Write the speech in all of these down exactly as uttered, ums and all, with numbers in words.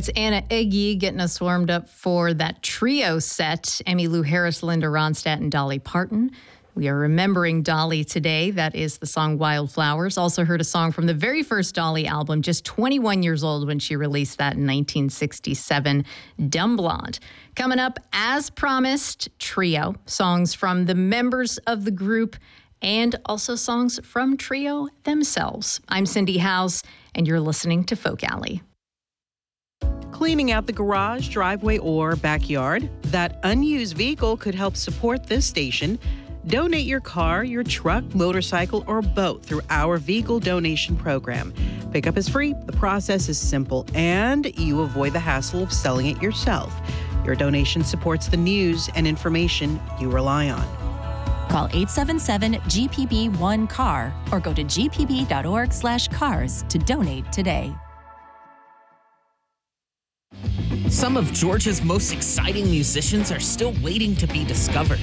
It's Anna Iggy getting us warmed up for that trio set. Emmylou Harris, Linda Ronstadt, and Dolly Parton. We are remembering Dolly today. That is the song Wildflowers. Also heard a song from the very first Dolly album, just twenty-one years old when she released that in nineteen sixty-seven, Dumb Blonde. Coming up, as promised, trio. Songs from the members of the group and also songs from Trio themselves. I'm Cindy House, and you're listening to Folk Alley. Cleaning out the garage, driveway, or backyard? That unused vehicle could help support this station. Donate your car, your truck, motorcycle, or boat through our vehicle donation program. Pickup is free, the process is simple, and you avoid the hassle of selling it yourself. Your donation supports the news and information you rely on. Call eight seven seven G P B one C A R or go to g p b dot org slash cars to donate today. Some of Georgia's most exciting musicians are still waiting to be discovered.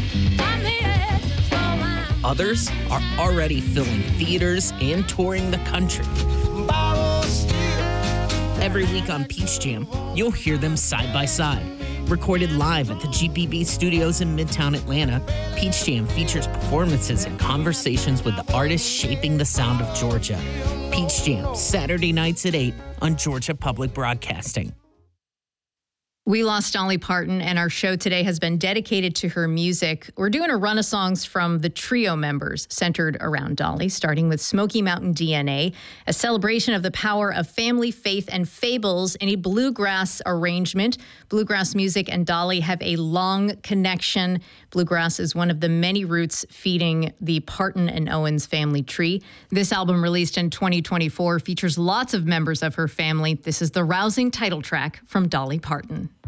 Others are already filling theaters and touring the country. Every week on Peach Jam, you'll hear them side by side. Recorded live at the G P B studios in Midtown Atlanta, Peach Jam features performances and conversations with the artists shaping the sound of Georgia. Peach Jam, Saturday nights at eight on Georgia Public Broadcasting. We lost Dolly Parton, and our show today has been dedicated to her music. We're doing a run of songs from the trio members centered around Dolly, starting with Smoky Mountain D N A, a celebration of the power of family, faith, and fables in a bluegrass arrangement. Bluegrass music and Dolly have a long connection. Bluegrass is one of the many roots feeding the Parton and Owens family tree. This album, released in twenty twenty-four, features lots of members of her family. This is the rousing title track from Dolly Parton.